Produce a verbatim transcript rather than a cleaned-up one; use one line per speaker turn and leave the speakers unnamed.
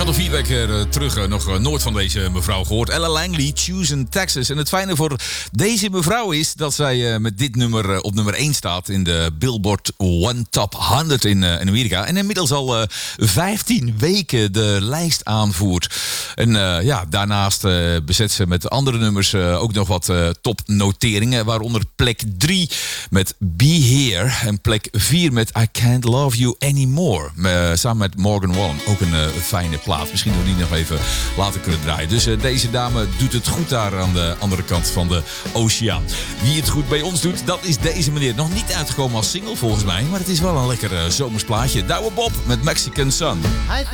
had al vier weken terug uh, nog uh, nooit van deze mevrouw gehoord. Ella Langley, Choosing Texas. En het fijne voor deze mevrouw is dat zij uh, met dit nummer uh, op nummer één staat in de Billboard One Top honderd in, uh, in Amerika. En inmiddels al uh, vijftien weken de lijst aanvoert. En uh, ja, daarnaast uh, bezet ze met andere nummers uh, ook nog wat uh, topnoteringen. Waaronder plek drie met Be Here. En plek vier met I Can't Love You Anymore. Uh, samen met Morgan Wallen. Ook een uh, fijne plaat. Misschien nog niet nog even later kunnen draaien. Dus uh, deze dame doet het goed daar aan de andere kant van de oceaan. Wie het goed bij ons doet, dat is deze meneer. Nog niet uitgekomen als single volgens mij. Maar het is wel een lekker uh, zomersplaatje. Douwe Bob met Mexican Sun.